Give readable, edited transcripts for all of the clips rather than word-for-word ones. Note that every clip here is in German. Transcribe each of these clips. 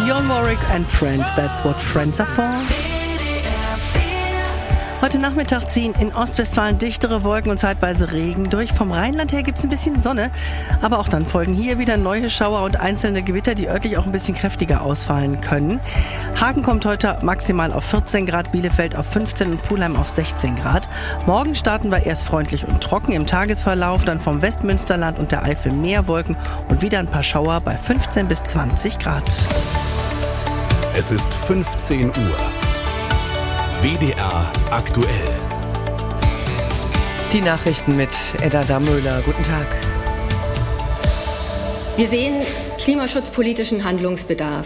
Dionne Warwick and Friends, that's what friends are for. Heute Nachmittag ziehen in Ostwestfalen dichtere Wolken und zeitweise Regen durch. Vom Rheinland her gibt's ein bisschen Sonne, aber auch dann folgen hier wieder neue Schauer und einzelne Gewitter, die örtlich auch ein bisschen kräftiger ausfallen können. Hagen kommt heute maximal auf 14 Grad, Bielefeld auf 15 und Pulheim auf 16 Grad. Morgen starten wir erst freundlich und trocken im Tagesverlauf, dann vom Westmünsterland und der Eifel mehr Wolken und wieder ein paar Schauer bei 15 bis 20 Grad. Es ist 15 Uhr. WDR aktuell. Die Nachrichten mit Edda Dammöhler. Guten Tag. Wir sehen klimaschutzpolitischen Handlungsbedarf.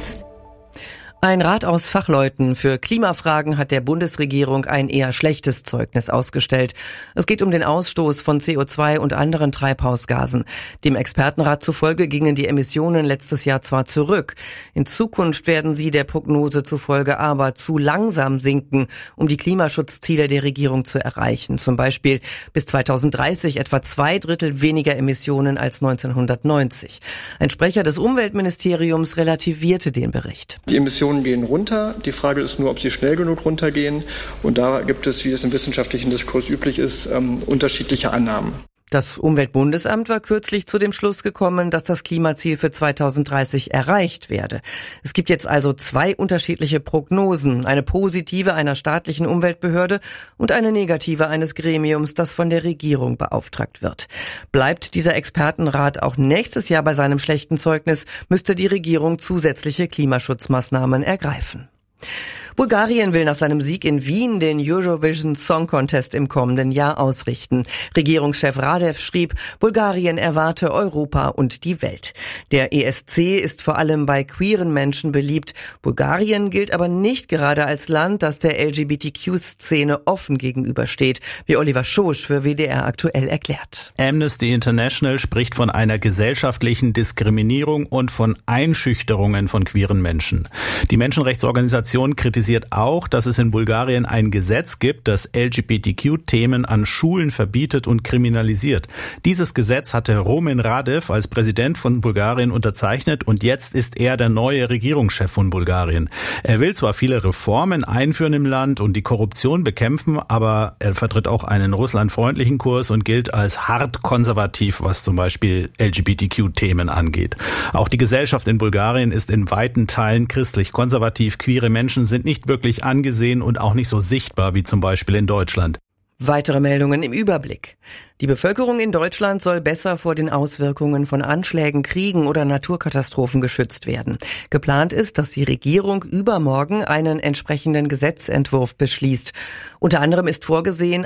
Ein Rat aus Fachleuten für Klimafragen hat der Bundesregierung ein eher schlechtes Zeugnis ausgestellt. Es geht um den Ausstoß von CO2 und anderen Treibhausgasen. Dem Expertenrat zufolge gingen die Emissionen letztes Jahr zwar zurück. In Zukunft werden sie der Prognose zufolge aber zu langsam sinken, um die Klimaschutzziele der Regierung zu erreichen. Zum Beispiel bis 2030 etwa 2/3 weniger Emissionen als 1990. Ein Sprecher des Umweltministeriums relativierte den Bericht. Die Emissionen gehen runter. Die Frage ist nur, ob sie schnell genug runtergehen. Und da gibt es, wie es im wissenschaftlichen Diskurs üblich ist, unterschiedliche Annahmen. Das Umweltbundesamt war kürzlich zu dem Schluss gekommen, dass das Klimaziel für 2030 erreicht werde. Es gibt jetzt also 2 unterschiedliche Prognosen, eine positive einer staatlichen Umweltbehörde und eine negative eines Gremiums, das von der Regierung beauftragt wird. Bleibt dieser Expertenrat auch nächstes Jahr bei seinem schlechten Zeugnis, müsste die Regierung zusätzliche Klimaschutzmaßnahmen ergreifen. Bulgarien will nach seinem Sieg in Wien den Eurovision Song Contest im kommenden Jahr ausrichten. Regierungschef Radev schrieb, Bulgarien erwarte Europa und die Welt. Der ESC ist vor allem bei queeren Menschen beliebt. Bulgarien gilt aber nicht gerade als Land, das der LGBTQ-Szene offen gegenübersteht, wie Oliver Schosch für WDR aktuell erklärt. Amnesty International spricht von einer gesellschaftlichen Diskriminierung und von Einschüchterungen von queeren Menschen. Die Menschenrechtsorganisation kritisiert auch, dass es in Bulgarien ein Gesetz gibt, das LGBTQ-Themen an Schulen verbietet und kriminalisiert. Dieses Gesetz hatte Roman Radev als Präsident von Bulgarien unterzeichnet und jetzt ist er der neue Regierungschef von Bulgarien. Er will zwar viele Reformen einführen im Land und die Korruption bekämpfen, aber er vertritt auch einen russlandfreundlichen Kurs und gilt als hart konservativ, was zum Beispiel LGBTQ-Themen angeht. Auch die Gesellschaft in Bulgarien ist in weiten Teilen christlich-konservativ. Queere Menschen sind nicht wirklich angesehen und auch nicht so sichtbar wie zum Beispiel in Deutschland. Weitere Meldungen im Überblick. Die Bevölkerung in Deutschland soll besser vor den Auswirkungen von Anschlägen, Kriegen oder Naturkatastrophen geschützt werden. Geplant ist, dass die Regierung übermorgen einen entsprechenden Gesetzentwurf beschließt. Unter anderem ist vorgesehen,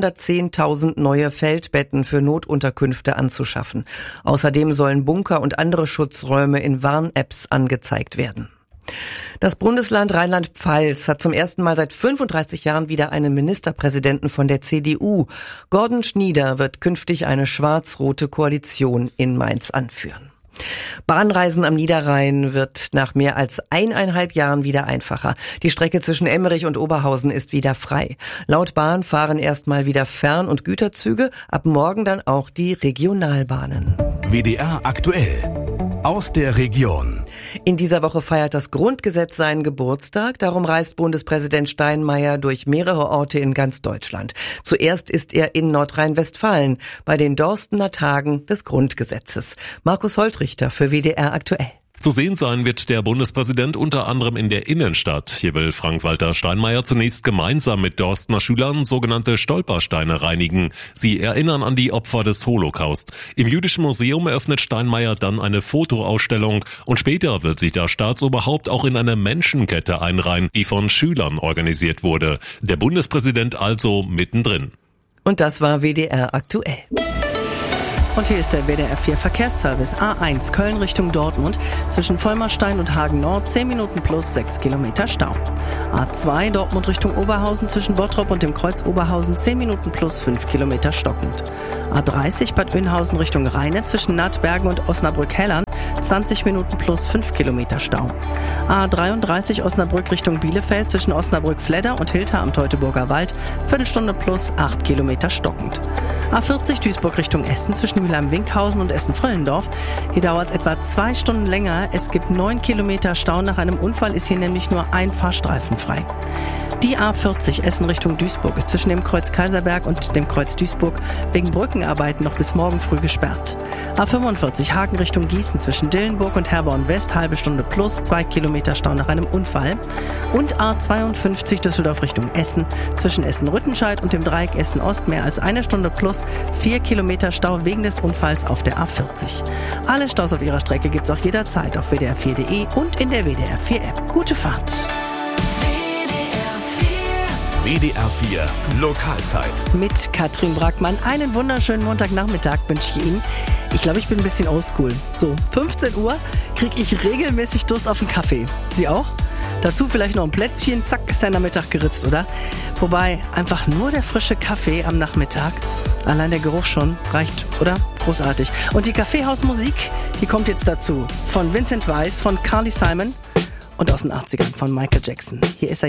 110.000 neue Feldbetten für Notunterkünfte anzuschaffen. Außerdem sollen Bunker und andere Schutzräume in Warn-Apps angezeigt werden. Das Bundesland Rheinland-Pfalz hat zum ersten Mal seit 35 Jahren wieder einen Ministerpräsidenten von der CDU. Gordon Schnieder wird künftig eine schwarz-rote Koalition in Mainz anführen. Bahnreisen am Niederrhein wird nach mehr als 1,5 Jahren wieder einfacher. Die Strecke zwischen Emmerich und Oberhausen ist wieder frei. Laut Bahn fahren erstmal wieder Fern- und Güterzüge, ab morgen dann auch die Regionalbahnen. WDR aktuell. Aus der Region. In dieser Woche feiert das Grundgesetz seinen Geburtstag. Darum reist Bundespräsident Steinmeier durch mehrere Orte in ganz Deutschland. Zuerst ist er in Nordrhein-Westfalen bei den Dorstener Tagen des Grundgesetzes. Markus Holtrichter für WDR aktuell. Zu sehen sein wird der Bundespräsident unter anderem in der Innenstadt. Hier will Frank-Walter Steinmeier zunächst gemeinsam mit Dorstener Schülern sogenannte Stolpersteine reinigen. Sie erinnern an die Opfer des Holocaust. Im Jüdischen Museum eröffnet Steinmeier dann eine Fotoausstellung und später wird sich der Staatsoberhaupt auch in eine Menschenkette einreihen, die von Schülern organisiert wurde. Der Bundespräsident also mittendrin. Und das war WDR aktuell. Und hier ist der WDR 4 Verkehrsservice. A1 Köln Richtung Dortmund. Zwischen Vollmerstein und Hagen Nord 10 Minuten plus 6 Kilometer Stau. A2 Dortmund Richtung Oberhausen zwischen Bottrop und dem Kreuz Oberhausen 10 Minuten plus 5 Kilometer stockend. A30 Bad Oeynhausen Richtung Rheine zwischen Nattbergen und Osnabrück-Hellern 20 Minuten plus 5 Kilometer Stau. A33 Osnabrück Richtung Bielefeld zwischen Osnabrück-Fledder und Hilter am Teutoburger Wald, Viertelstunde plus 8 Kilometer stockend. A40 Duisburg Richtung Essen zwischen Mülheim-Winkhausen und Essen-Fröllendorf. Hier dauert es etwa 2 Stunden länger. Es gibt 9 Kilometer Stau. Nach einem Unfall ist hier nämlich nur ein Fahrstreifen frei. Die A40 Essen Richtung Duisburg ist zwischen dem Kreuz Kaiserberg und dem Kreuz Duisburg wegen Brückenarbeiten noch bis morgen früh gesperrt. A45 Hagen Richtung Gießen zwischen Dillenburg und Herborn West, halbe Stunde plus 2 Kilometer Stau nach einem Unfall. Und A52 Düsseldorf Richtung Essen zwischen Essen-Rüttenscheid und dem Dreieck Essen-Ost mehr als 1 Stunde plus 4 Kilometer Stau wegen des Unfalls auf der A40. Alle Staus auf ihrer Strecke gibt's auch jederzeit auf wdr4.de und in der WDR 4 App. Gute Fahrt! WDR 4 Lokalzeit. Mit Katrin Brackmann. Einen wunderschönen Montagnachmittag wünsche ich Ihnen. Ich glaube, ich bin ein bisschen oldschool. So, 15 Uhr kriege ich regelmäßig Durst auf einen Kaffee. Sie auch? Dazu vielleicht noch ein Plätzchen, zack, ist der Nachmittag geritzt, oder? Wobei, einfach nur der frische Kaffee am Nachmittag, allein der Geruch schon, reicht, oder? Großartig. Und die Kaffeehausmusik, die kommt jetzt dazu. Von Vincent Weiss, von Carly Simon und aus den 80ern von Michael Jackson. Hier ist er.